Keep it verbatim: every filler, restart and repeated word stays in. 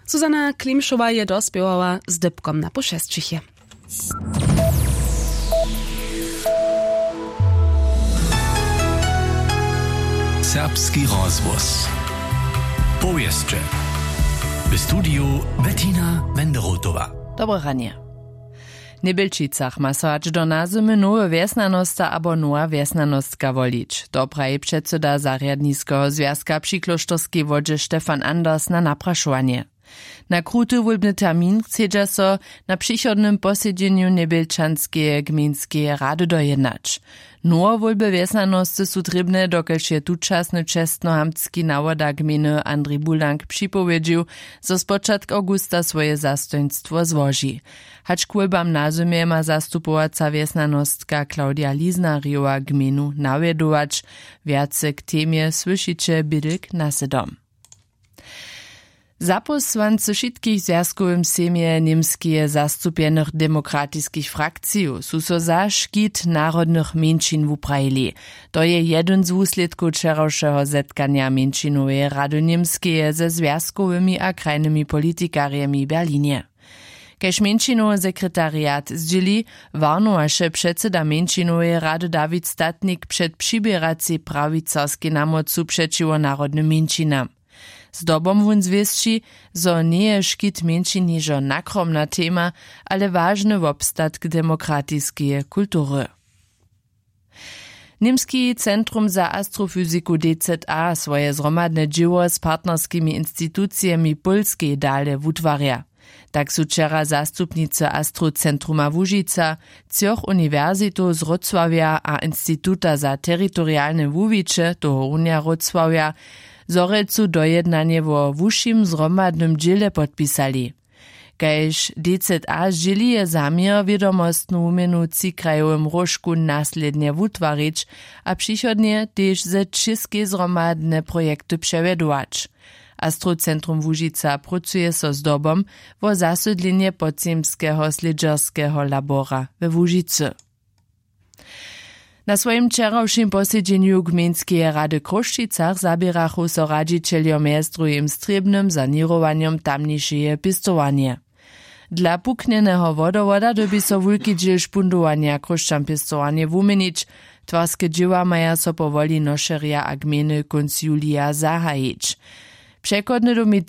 Zuzana Klimszowa je dospěwała z dybkom na pošestčichie. Serbski rozvoz. Powieszcze. W studiu Bettina Wenderotowa. Dobre ranie. W Nebelčicach ma so ač do nazymy nowe wiesnanostka abo nowa wiesnanostka wolić. To praji předseda Zarjadniskiego związka przyklosztorskiej wodzie Stefan Anders na napraszowanie. Na kruty wólbny termin chcedza so na przychodnym posiedzeniu Nebelčanskiej gminskie rady dojednać. Nowe wólby wiesnanosty są trybne, dokelž je tučasny čestnohamtski nawoda gminy Andrzej Bulank připowiedził, zo z początku augusta swoje zastoństwo złoży. Hacz k wólbam na zimie ma zastupowaca wiesnanostka Klaudia Liznariowa gminu nawiedować. Więcej k temie słyszycie Bidylk Nasedom. Zaposłancy wszystkich związkowym sejmie niemskie zastupionych demokratickich frakcji su so za szkit narodnych mniejszyn wuprajili. To je jeden z wusledków wczorajszego zetkania mniejszynowej Rady Niemskiej ze związkowymi a krajnymi politykariami w Berlinie. Kež mniejszynowy sekretariat zdzieli, warnowaše předseda mniejszynowej Rady Dawid Statnik przed przybieracij prawicarskiej namocu przeciwo narodnym mniejszynam. Z dobom wun zwiesći, zo nie je škit mniejszyn nižo nakromna tema, ale ważny wobstatk demokratiskiej kultury. Niemski Centrum za Astrofizyku D Z A swoje zromadne dzieło z partnerskimi instytucjami Polskiej dalej wutwarja. Tak su wczera zastupnice Astrocentruma Łužica, trzech uniwersytetów z Wrocławia a Instytuta za terytorialne wuwicze toho Unia Wrocławia zorelcu dojednanie wo wušim zromadnym dziele podpisali. Kaž D Z A želi je zamier wiadomostnu umenu ci krajowym rożku naslednie wutwarić, a przychodnie też ze wszystkie zromadne projekty przewiadować. Astrocentrum Łužica pracuje so z dobom wo zasydlenie podzemskiego sledżerskiego labora we Łužicy. Na swoim wczorajszym posiedzeniu Gminskie Rady Kruščicach zabierachu so radzicielio miestrujem strebnym sanirowaniem tamniejszej pistowanie. Dla puknjeného wodowoda dobi so wulki dziel špundowania kruščan pistowanie wumenić, twarskie dzieła maja so powoli nošeria a gminy konc julija zahajić. Překodne domi